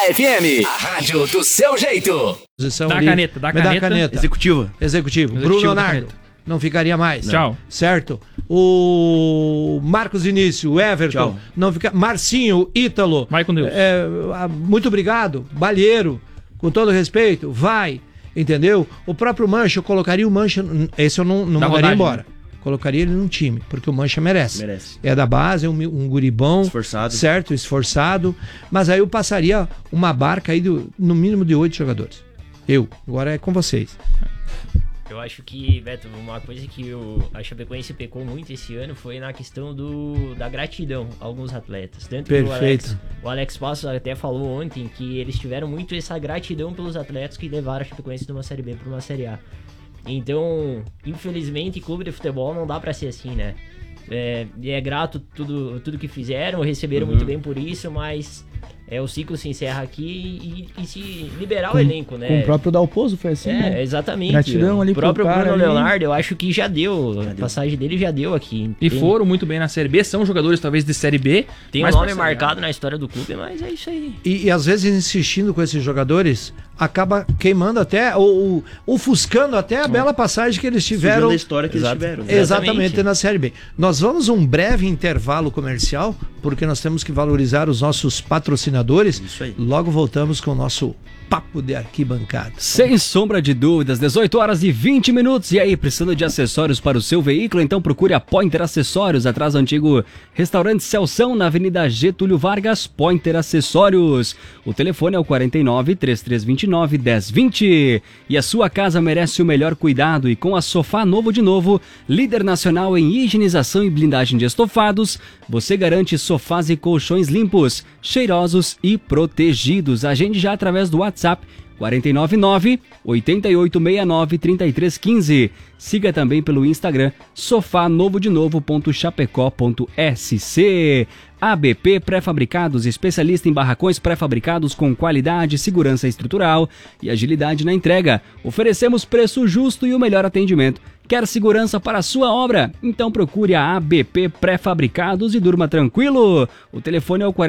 FM, a rádio do seu jeito. Dá a caneta. Executivo. Bruno Leonardo. Não ficaria mais. Tchau. Certo? O Marcos Vinícius, o Everton. Tchau. Não fica... Marcinho, Ítalo. Vai com Deus. Muito obrigado. Balheiro, com todo respeito, vai. Entendeu? O próprio Mancha, eu colocaria o Mancha. Esse eu não mandaria embora. Colocaria ele num time, porque o Mancha merece. É da base, é um guri bom. Esforçado. Certo? Esforçado. Mas aí eu passaria uma barca aí no mínimo de 8 jogadores. Agora é com vocês. Eu acho que, Beto, uma coisa que a Chapecoense pecou muito esse ano foi na questão da gratidão a alguns atletas. Tanto Perfeito. que o Alex Passos até falou ontem que eles tiveram muito essa gratidão pelos atletas que levaram a Chapecoense de uma Série B para uma Série A. Então, infelizmente, clube de futebol não dá para ser assim, né? É grato tudo que fizeram, receberam muito bem por isso, mas... o ciclo se encerra aqui e se liberar o elenco, né? Com o próprio Dalpozo foi assim, né? Exatamente. Gratidão ali o próprio pro cara Bruno ali. Leonardo, eu acho que já deu. A passagem dele já deu aqui. E foram muito bem na Série B, são jogadores talvez de Série B. Tem um nome marcado na história do clube, mas é isso aí. E às vezes insistindo com esses jogadores, acaba queimando até, ou ofuscando até a bela passagem que eles tiveram. Da história que eles tiveram. Né? Exatamente, na Série B. Nós vamos um breve intervalo comercial, porque nós temos que valorizar os nossos patrocinadores. Isso aí. Logo voltamos com o nosso Papo de Arquibancada. Sem sombra de dúvidas, 18 horas e 20 minutos. E aí, precisando de acessórios para o seu veículo? Então procure a Pointer Acessórios, atrás do antigo restaurante Celção, na Avenida Getúlio Vargas. Pointer Acessórios. O telefone é o 49-3329-1020. E a sua casa merece o melhor cuidado. E com a Sofá Novo de Novo, líder nacional em higienização e blindagem de estofados, você garante sofás e colchões limpos, cheirosos e protegidos. Agende já através do WhatsApp 499-8869-3315. Siga também pelo Instagram sofanovodenovo.chapecó.sc. ABP Pré-Fabricados, especialista em barracões pré-fabricados com qualidade, segurança estrutural e agilidade na entrega. Oferecemos preço justo e o melhor atendimento. Quer segurança para a sua obra? Então procure a ABP Pré-Fabricados e durma tranquilo. O telefone é o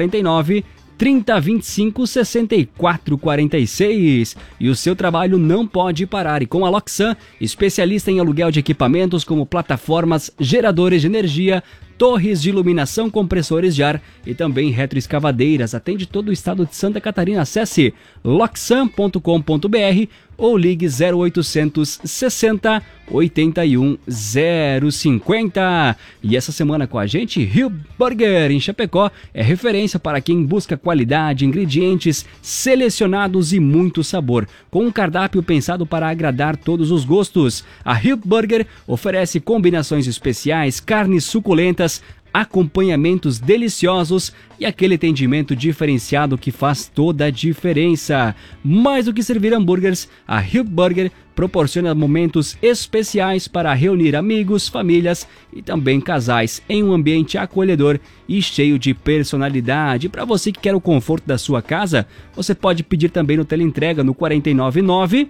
49-3025-6446. E o seu trabalho não pode parar. E com a Loxan, especialista em aluguel de equipamentos como plataformas, geradores de energia, torres de iluminação, compressores de ar e também retroescavadeiras. Atende todo o estado de Santa Catarina. Acesse loxan.com.br ou ligue 0800 60 81 050. E essa semana com a gente, Rio Burger em Chapecó é referência para quem busca qualidade, ingredientes selecionados e muito sabor. Com um cardápio pensado para agradar todos os gostos, a Rio Burger oferece combinações especiais, carnes suculentas, acompanhamentos deliciosos e aquele atendimento diferenciado que faz toda a diferença. Mais do que servir hambúrgueres, a Rio Burger proporciona momentos especiais para reunir amigos, famílias e também casais em um ambiente acolhedor e cheio de personalidade. Para você que quer o conforto da sua casa, você pode pedir também no teleentrega no 499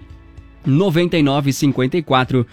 9954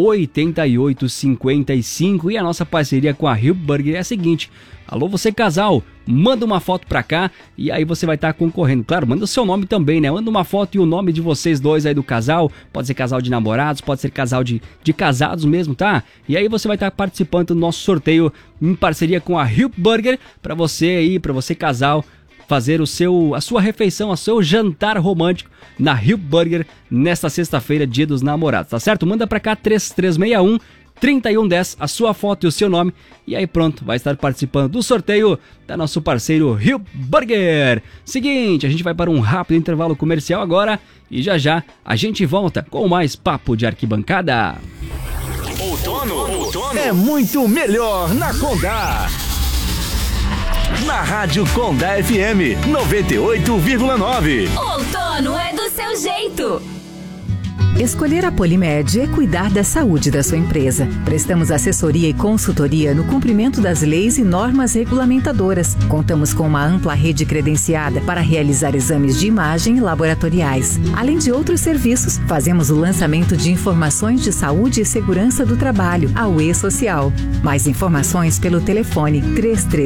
8855. E a nossa parceria com a Rio Burger é a seguinte: alô, você casal, manda uma foto pra cá e aí você vai estar concorrendo. Claro, manda o seu nome também, né? Manda uma foto e o nome de vocês dois aí do casal. Pode ser casal de namorados, pode ser casal de casados mesmo, tá? E aí você vai estar participando do nosso sorteio em parceria com a Rio Burger, pra você aí, pra você casal, fazer a sua refeição, o seu jantar romântico na Rio Burger nesta sexta-feira, dia dos namorados, tá certo? Manda pra cá 3361-3110, a sua foto e o seu nome, e aí pronto, vai estar participando do sorteio da nosso parceiro Rio Burger. Seguinte, a gente vai para um rápido intervalo comercial agora, e já a gente volta com mais Papo de Arquibancada. Outono é muito melhor na Condá. Na Rádio Condá FM 98,9. Outono é do seu jeito. Escolher a Polimed é cuidar da saúde da sua empresa. Prestamos assessoria e consultoria no cumprimento das leis e normas regulamentadoras. Contamos com uma ampla rede credenciada para realizar exames de imagem e laboratoriais. Além de outros serviços, fazemos o lançamento de informações de saúde e segurança do trabalho, a UE Social. Mais informações pelo telefone 33